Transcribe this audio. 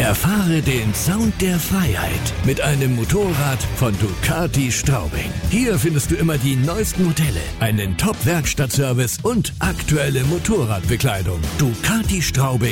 Erfahre den Sound der Freiheit mit einem Motorrad von Ducati Straubing. Hier findest du immer die neuesten Modelle, einen Top-Werkstattservice und aktuelle Motorradbekleidung. Ducati Straubing.